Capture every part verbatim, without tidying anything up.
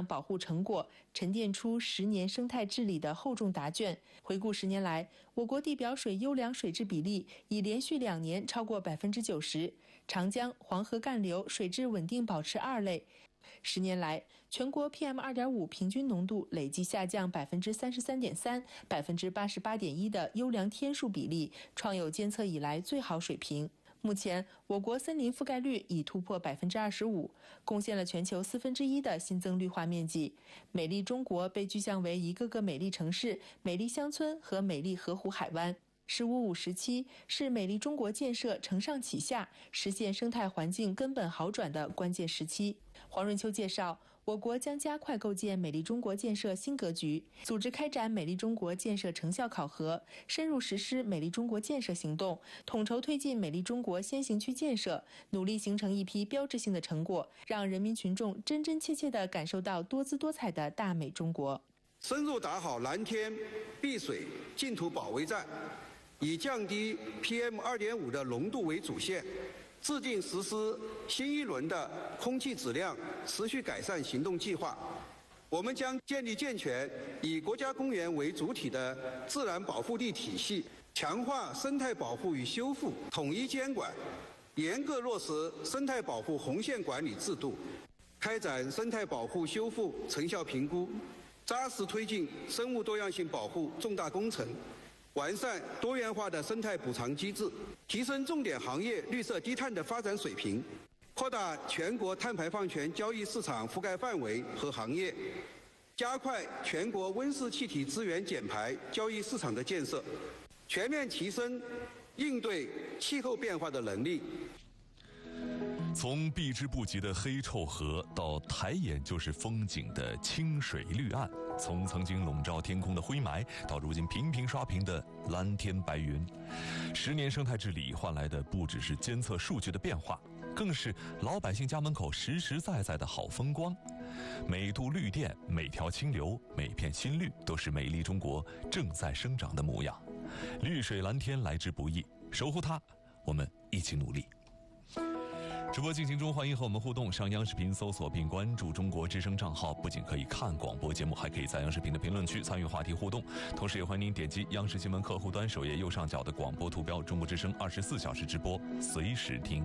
项保护成果，沉淀出十年生态治理的厚重答卷。回顾十年来，我国地表水优良水质比例已连续两年超过百分之九十，长江、黄河干流水质稳定保持二类。十年来，全国 P M 二点五 平均浓度累计下降百分之三十三点三、百分之八十八点一的优良天数比例，创有监测以来最好水平。目前，我国森林覆盖率已突破百分之二十五，贡献了全球四分之一的新增绿化面积。美丽中国被具象为一个个美丽城市、美丽乡村和美丽河湖海湾。十五五时期是美丽中国建设承上启下，实现生态环境根本好转的关键时期。黄润秋介绍，我国将加快构建美丽中国建设新格局，组织开展美丽中国建设成效考核，深入实施美丽中国建设行动，统筹推进美丽中国先行区建设，努力形成一批标志性的成果，让人民群众真真切切地感受到多姿多彩的大美中国。 深入打好蓝天、碧水、净土保卫战，以降低 P M 二点五 的浓度为主线，制定实施新一轮的空气质量持续改善行动计划。我们将建立健全以国家公园为主体的自然保护地体系，强化生态保护与修复统一监管，严格落实生态保护红线管理制度，开展生态保护修复成效评估，扎实推进生物多样性保护重大工程，完善多元化的生态补偿机制，提升重点行业绿色低碳的发展水平，扩大全国碳排放权交易市场覆盖范围和行业，加快全国温室气体资源减排交易市场的建设，全面提升应对气候变化的能力。 从避之不及的黑臭河到抬眼就是风景的清水绿岸，从曾经笼罩天空的灰霾到如今频频刷屏的蓝天白云，十年生态治理换来的不只是监测数据的变化，更是老百姓家门口实实在在的好风光。每度绿电、每条清流、每片新绿，都是美丽中国正在生长的模样。绿水蓝天来之不易，守护它，我们一起努力。直播进行中，欢迎和我们互动。上央视频搜索并关注中国之声账号，不仅可以看广播节目，还可以在央视频的评论区参与话题互动。同时也欢迎您点击央视新闻客户端首页右上角的广播图标，中国之声二十四小时直播，随时听。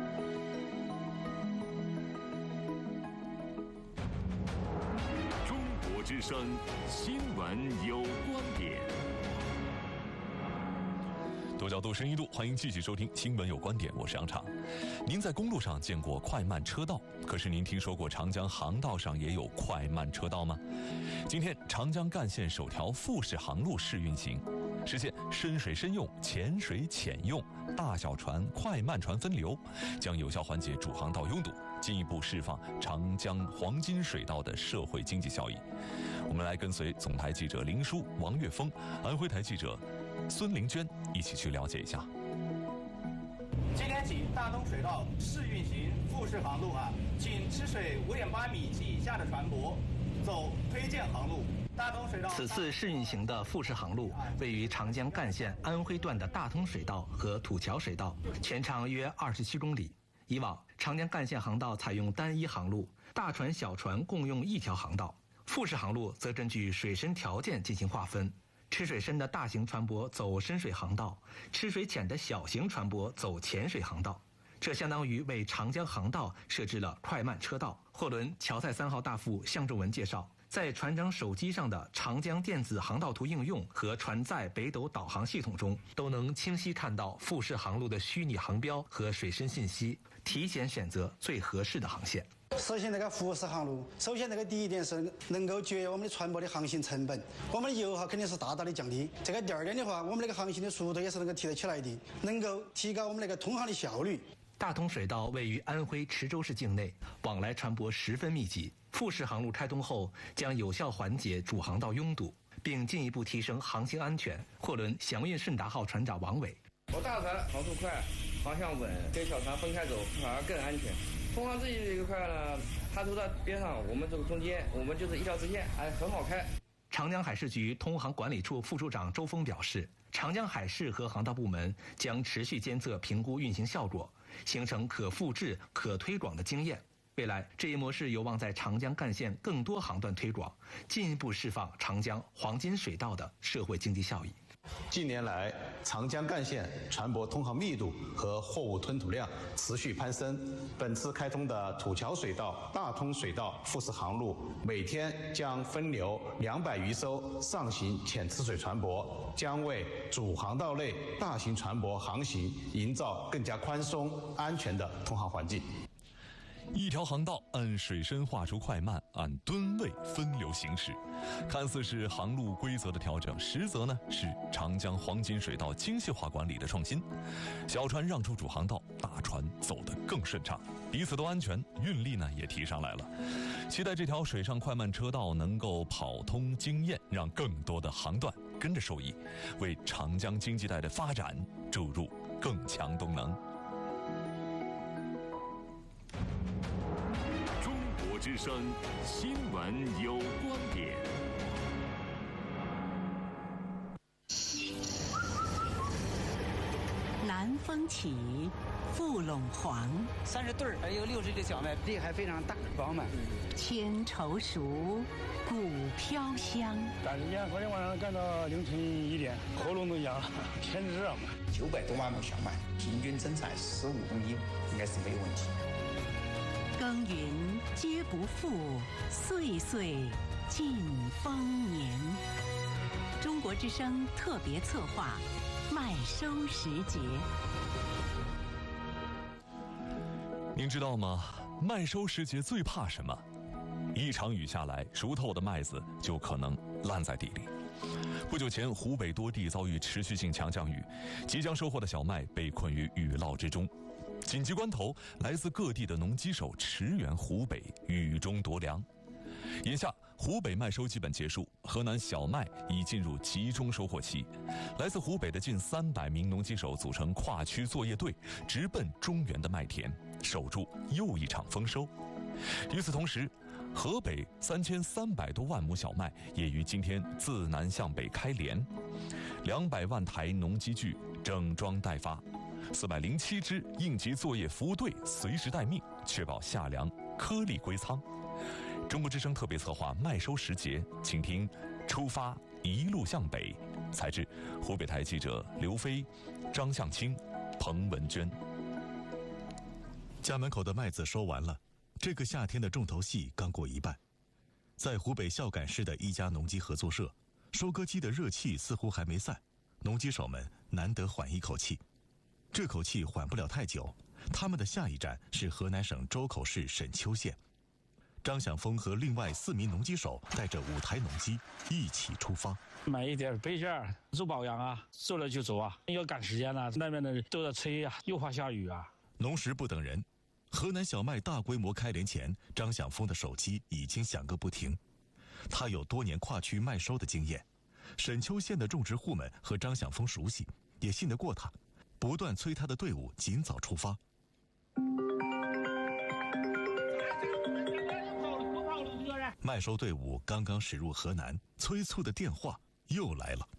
中国之声新闻有观点。 多角度深一度，欢迎继续收听新闻有观点，我是杨畅。您在公路上见过快慢车道，可是您听说过长江航道上也有快慢车道吗？今天长江干线首条复式航路试运行，实现深水深用、浅水浅用、大小船、快慢船分流，将有效缓解主航道拥堵，进一步释放长江黄金水道的社会经济效益。我们来跟随总台记者林舒、王岳峰，安徽台记者孙玲娟一起去了解一下。 今天起，大东水道试运行复式航路啊，请吃水五点八米及以下的船舶走推荐航路。大东水道此次试运行的复式航路位于长江干线安徽段的大通水道和土桥水道，全长约二十七公里。以往长江干线航道采用单一航路，大船小船共用一条航道，复式航路则根据水深条件进行划分。吃水深的大型船舶走深水航道，吃水浅的小型船舶走浅水航道。这相当于为长江航道设置了快慢车道。货轮乔赛三号大副向仲文介绍，在船长手机上的长江电子航道图应用和船载北斗导航系统中，都能清晰看到复式航路的虚拟航标和水深信息，提前选择最合适的航线。 实现这个复式航路，首先这个第一点是能够节约我们的船舶的航行成本，我们的油耗肯定是大大的降低。这个第二点的话，我们那个航行的速度也是能够提得起来的，能够提高我们那个通航的效率。 大通水道位于安徽池州市境内，往来船舶十分密集。复式航路开通后，将有效缓解主航道拥堵，并进一步提升航行安全。货轮祥运顺达号船长王伟： 我大船航速快，航向稳，跟小船分开走反而更安全。通航这一块呢，它都在边上，我们走中间，我们就是一条直线，哎，很好开。 长江海事局通航管理处副处长周峰表示，长江海事和航道部门将持续监测评估运行效果，形成可复制、可推广的经验。 未来这一模式有望在长江干线更多航段推广，进一步释放长江黄金水道的社会经济效益。 近年来，长江干线船舶通航密度和货物吞吐量持续攀升。本次开通的土桥水道、大通水道复式航路，每天将分流两百余艘上行浅吃水船舶，将为主航道内大型船舶航行营造更加宽松、安全的通航环境。 一条航道按水深画出快慢，按吨位分流行驶，看似是航路规则的调整，实则呢是长江黄金水道精细化管理的创新。小船让出主航道，大船走得更顺畅，彼此都安全，运力呢也提上来了。期待这条水上快慢车道能够跑通经验，让更多的航段跟着受益，为长江经济带的发展注入更强动能。 之声新闻有观点。 南风起，覆陇黄。 三十对儿，还有六十粒小麦，粒还非常大，饱满。 千愁熟，谷飘香。 赶时间，昨天晚上干到凌晨一点，喉咙都痒了，天热嘛。 九百多万亩小麦，平均增产十五公斤，应该是没有问题。 耕耘皆不负，岁岁尽丰年。中国之声特别策划，麦收时节。 您知道吗？麦收时节最怕什么？一场雨下来，熟透的麦子就可能烂在地里。不久前，湖北多地遭遇持续性强降雨，即将收获的小麦被困于雨涝之中。紧急关头，来自各地的农机手驰援湖北，雨中夺粮。眼下，湖北麦收基本结束，河南小麦已进入集中收获期。来自湖北的近三百名农机手组成跨区作业队，直奔中原的麦田，守住又一场丰收。与此同时，河北三千三百多万亩小麦也于今天自南向北开镰，两百万台农机具整装待发。四百零七支应急作业服务队随时待命，确保夏粮颗粒归仓。中国之声特别策划麦收时节，请听出发一路向北。采制湖北台记者刘飞、张向清、彭文娟。 家门口的麦子收完了，这个夏天的重头戏刚过一半。在湖北孝感市的一家农机合作社，收割机的热气似乎还没散，农机手们难得缓一口气。这口气缓不了太久，他们的下一站是河南省周口市沈丘县。张响峰和另外四名农机手带着五台农机一起出发， 买一点备件，做保养啊，做了就走啊，要赶时间了，那边的都在催啊，又怕下雨啊。 农时不等人，河南小麦大规模开镰前，张响峰的手机已经响个不停。他有多年跨区麦收的经验，沈丘县的种植户们和张响峰熟悉，也信得过他，不断催他的队伍尽早出发。麦收队伍刚刚驶入河南，催促的电话又来了。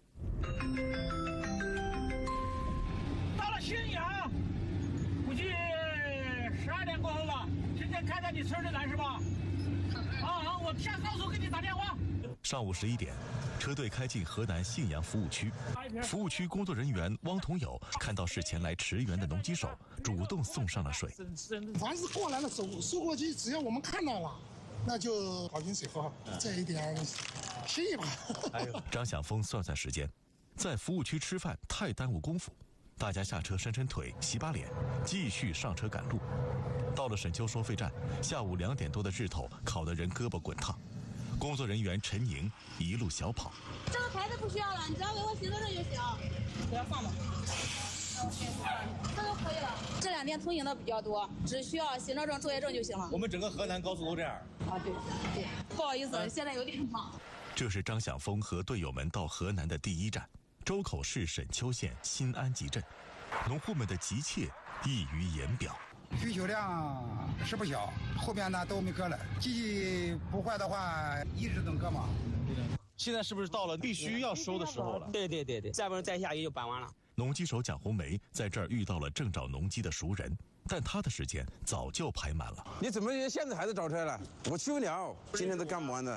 到了信阳，估计十二点过后吧。今天开在你村里来是吧？啊，我下高速给你打电话。 上午十一点，车队开进河南信阳服务区。服务区工作人员汪同友看到是前来驰援的农机手，主动送上了水。 凡是过来了收收获机，只要我们看到了，那就跑进水喝，这一点心意吧。 张响峰算算时间，在服务区吃饭太耽误功夫，大家下车伸伸腿、洗把脸，继续上车赶路。到了沈丘收费站，下午两点多的日头烤得人胳膊滚烫。工作人员陈宁一路小跑。 这个牌子不需要了，你只要给我行车证就行。不要放吧。这就可以了。这两天通行的比较多，只需要行车证、作业证就行了。 我们整个河南高速都这样。 啊，对对。不好意思，现在有点忙。 这是张响峰和队友们到河南的第一站，周口市沈丘县新安集镇。农户们的急切溢于言表。 需求量是不小，后边呢都没割了，机器不坏的话一直能割嘛。 现在是不是到了必须要收的时候了？ 对对对对，再不然再下雨就搬完了。 农机手蒋红梅在这儿遇到了正找农机的熟人，但他的时间早就排满了。 你怎么现在还在找车了？我去不了，今天都干不完的。